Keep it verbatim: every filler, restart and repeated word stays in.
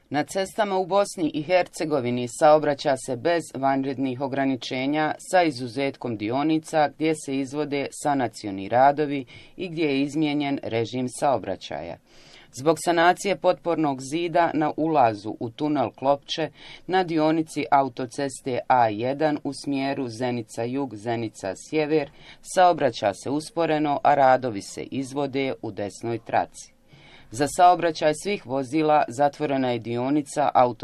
Na cestama u Bosni i Hercegovini saobraća se bez vanrednih ograničenja sa izuzetkom dionica gdje se izvode sanacioni radovi i gdje je izmijenjen režim saobraćaja. Zbog sanacije potpornog zida na ulazu u tunel Klopče na dionici autoceste A jedan u smjeru Zenica-jug, Zenica-sjever saobraća se usporeno, a radovi se izvode u desnoj traci. Za saobraćaj svih vozila zatvorena je dionica autoceste